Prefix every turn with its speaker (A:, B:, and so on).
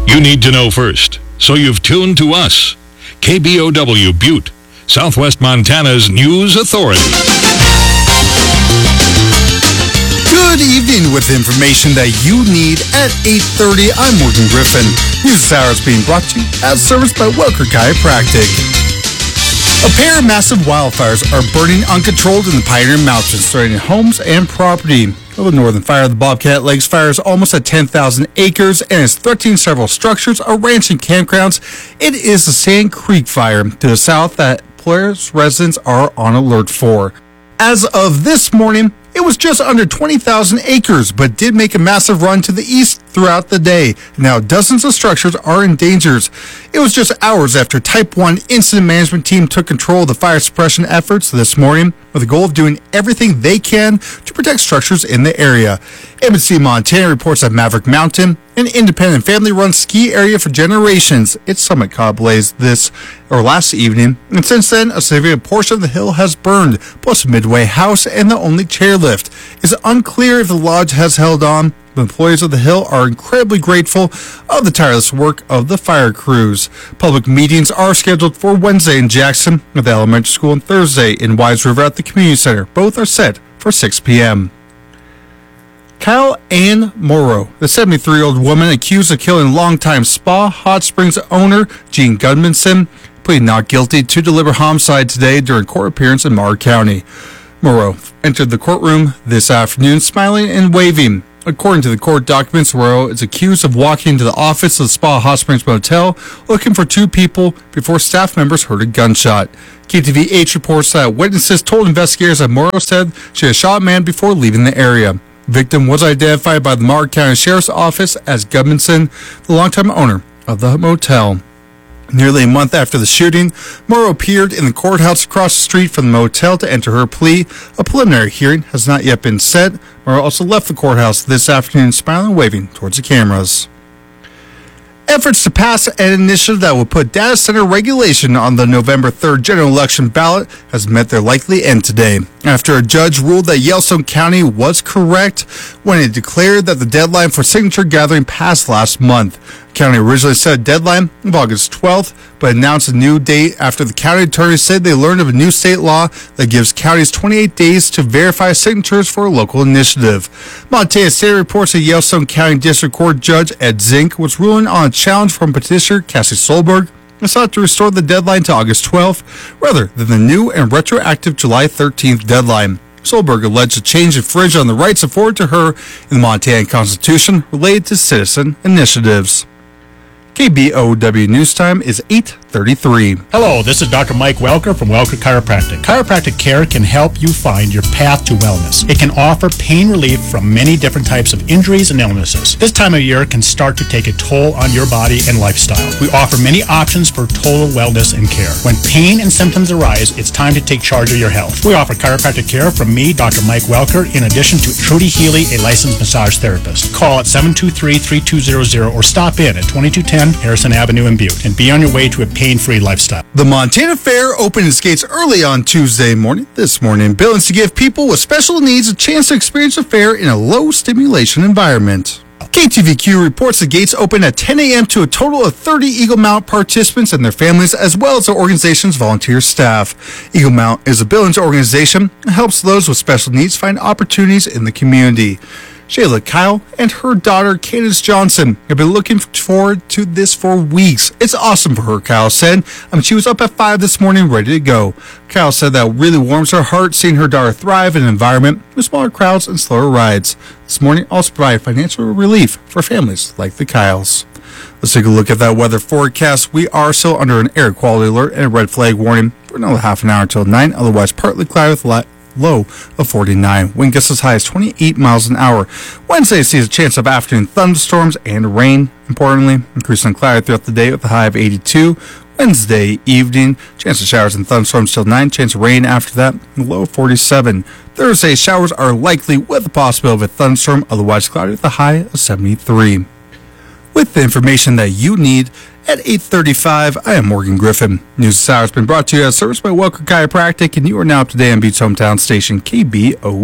A: You need to know first, so you've tuned to us. KBOW Butte, Southwest Montana's news authority.
B: Good evening with information that you need at 8:30. I'm Morgan Griffin. News this hour is being brought to you as serviced by Welker Chiropractic. A pair of massive wildfires are burning uncontrolled in the Pioneer Mountains, threatening homes and property. The northern fire of the Bobcat Lakes fire is almost at 10,000 acres and is threatening several structures, a ranch, and campgrounds. It is the Sand Creek fire to the south that Polaris residents are on alert for. As of this morning, it was just under 20,000 acres, but did make a massive run to the east throughout the day. Now, dozens of structures are in danger. It was just hours after Type 1 incident management team took control of the fire suppression efforts this morning with the goal of doing everything they can to protect structures in the area. NBC Montana reports that Maverick Mountain, an independent family-run ski area for generations, its summit caught ablaze last evening, and since then, a significant portion of the hill has burned, plus a Midway house and the only chairlift. It's unclear if the lodge has held on. The employees of the hill are incredibly grateful of the tireless work of the fire crews. Public meetings are scheduled for Wednesday in Jackson at the elementary school and Thursday in Wise River at the community center. Both are set for 6 p.m. Kyle Ann Morrow, the 73-year-old woman accused of killing longtime Spa Hot Springs owner Gene Gudmundson, pleaded not guilty to deliberate homicide today during court appearance in Marr County. Morrow entered the courtroom this afternoon smiling and waving. According to the court documents, Morrow is accused of walking into the office of the Spa Hot Springs Motel looking for two people before staff members heard a gunshot. KTVH reports that witnesses told investigators that Morrow said she had shot a man before leaving the area. The victim was identified by the Marr County Sheriff's Office as Gudmundson, the longtime owner of the motel. Nearly a month after the shooting, Morrow appeared in the courthouse across the street from the motel to enter her plea. A preliminary hearing has not yet been set. Morrow also left the courthouse this afternoon, smiling and waving towards the cameras. Efforts to pass an initiative that will put data center regulation on the November 3rd general election ballot has met their likely end today, after a judge ruled that Yellowstone County was correct when it declared that the deadline for signature gathering passed last month. The county originally set a deadline of August 12th, but announced a new date after the county attorney said they learned of a new state law that gives counties 28 days to verify signatures for a local initiative. Montana State reports that Yellowstone County District Court Judge Ed Zink was ruling on a challenge from petitioner Cassie Solberg and sought to restore the deadline to August 12th rather than the new and retroactive July 13th deadline. Solberg alleged a change infringed on the rights afforded to her in the Montana Constitution related to citizen initiatives. KBOW News Time is 8:33.
C: Hello, this is Dr. Mike Welker from Welker Chiropractic. Chiropractic care can help you find your path to wellness. It can offer pain relief from many different types of injuries and illnesses. This time of year can start to take a toll on your body and lifestyle. We offer many options for total wellness and care. When pain and symptoms arise, it's time to take charge of your health. We offer chiropractic care from me, Dr. Mike Welker, in addition to Trudy Healy, a licensed massage therapist. Call at 723-3200 or stop in at 2210 Harrison Avenue in Butte and be on your way to a pain-free lifestyle.
B: The Montana Fair opened its gates early on Tuesday morning. This morning, billings to give people with special needs a chance to experience the fair in a low-stimulation environment. KTVQ reports the gates open at 10 a.m. to a total of 30 Eagle Mount participants and their families, as well as the organization's volunteer staff. Eagle Mount is a billings organization that helps those with special needs find opportunities in the community. Shayla Kyle and her daughter, Candace Johnson, have been looking forward to this for weeks. It's awesome for her, Kyle said. She was up at 5 this morning ready to go. Kyle said that really warms her heart seeing her daughter thrive in an environment with smaller crowds and slower rides. This morning also provided financial relief for families like the Kyles. Let's take a look at that weather forecast. We are still under an air quality alert and a red flag warning for another half an hour until 9. Otherwise, partly cloudy with low of 49. Wind gusts as high as 28 miles an hour. Wednesday sees a chance of afternoon thunderstorms and rain. Importantly, increasing cloudy throughout the day with a high of 82. Wednesday evening, chance of showers and thunderstorms till 9. Chance of rain after that, low of 47. Thursday, showers are likely with the possibility of a thunderstorm, otherwise cloudy with a high of 73. With the information that you need at 8:35, I am Morgan Griffin. News this hour has been brought to you as service by Welker Chiropractic, and you are now up to date on Butte's hometown station, KBO.